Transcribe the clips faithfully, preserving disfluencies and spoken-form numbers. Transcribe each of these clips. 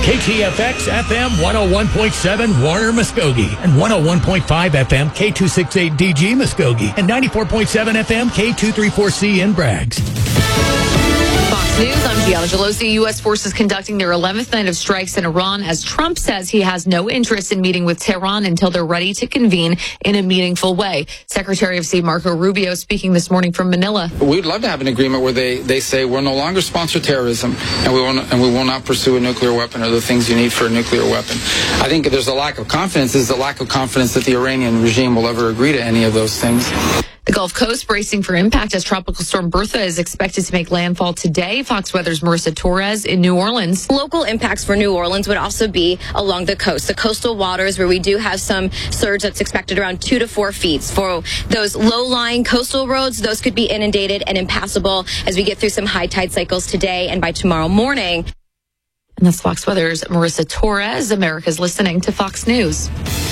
K T F X F M one oh one point seven Warner Muskogee and one oh one point five F M K two sixty-eight D G Muskogee and ninety-four point seven F M K two thirty-four C in Braggs. Fox News, I'm Gianna Gelosi. U S forces conducting their eleventh night of strikes in Iran as Trump says he has no interest in meeting with Tehran until they're ready to convene in a meaningful way. Secretary of State Marco Rubio speaking this morning from Manila. We'd love to have an agreement where they, they say we'll no longer sponsor terrorism and we, will, and we will not pursue a nuclear weapon or the things you need for a nuclear weapon. I think if there's a lack of confidence, is the lack of confidence that the Iranian regime will ever agree to any of those things. The Gulf Coast bracing for impact as Tropical Storm Bertha is expected to make landfall today. Fox Weather's Marissa Torres in New Orleans. Local impacts for New Orleans would also be along the coast, the coastal waters where we do have some surge that's expected around two to four feet. For those low-lying coastal roads, those could be inundated and impassable as we get through some high tide cycles today and by tomorrow morning. And that's Fox Weather's Marissa Torres. America's listening to Fox News.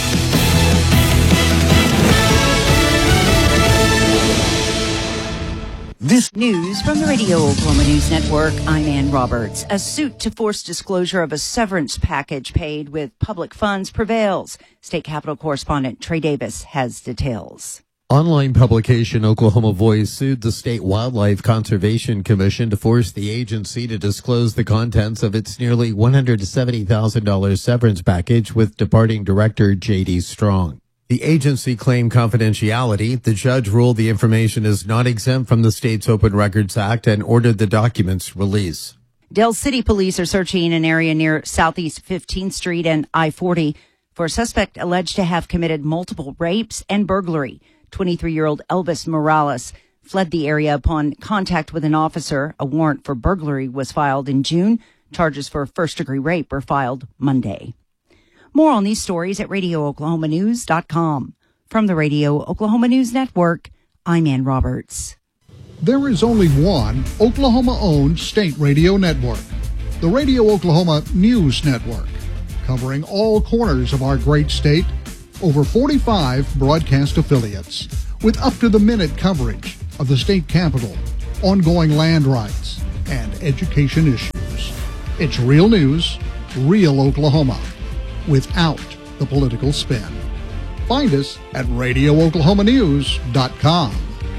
This news from the Radio Oklahoma News Network. I'm Ann Roberts. A suit to force disclosure of a severance package paid with public funds prevails. State Capitol correspondent Trey Davis has details. Online publication Oklahoma Voice sued the State Wildlife Conservation Commission to force the agency to disclose the contents of its nearly one hundred seventy thousand dollars severance package with departing director J D Strong. The agency claimed confidentiality. The judge ruled the information is not exempt from the state's Open Records Act and ordered the documents release. Del City police are searching an area near Southeast fifteenth Street and I forty for a suspect alleged to have committed multiple rapes and burglary. twenty-three-year-old Elvis Morales fled the area upon contact with an officer. A warrant for burglary was filed in June. Charges for first-degree rape were filed Monday. More on these stories at radio oklahoma news dot com. From the Radio Oklahoma News Network, I'm Ann Roberts. There is only one Oklahoma-owned state radio network, the Radio Oklahoma News Network, covering all corners of our great state, over forty-five broadcast affiliates, with up-to-the-minute coverage of the state capitol, ongoing land rights, and education issues. It's real news, real Oklahoma, without the political spin. Find us at radio oklahoma news dot com.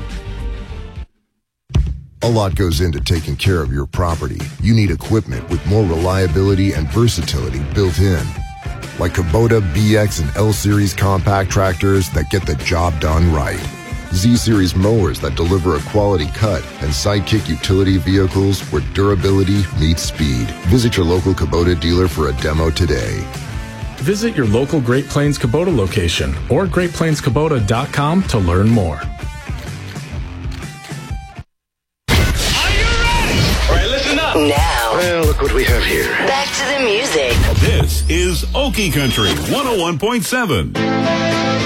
A lot goes into taking care of your property. You need equipment with more reliability and versatility built in. Like Kubota B X and L-Series compact tractors that get the job done right. Z-Series mowers that deliver a quality cut, and Sidekick utility vehicles where durability meets speed. Visit your local Kubota dealer for a demo today. Visit your local Great Plains Kubota location or great plains kubota dot com to learn more. Are you ready? All right, listen up. Now, well, look what we have here. Back to the music. This is Okie Country one oh one point seven.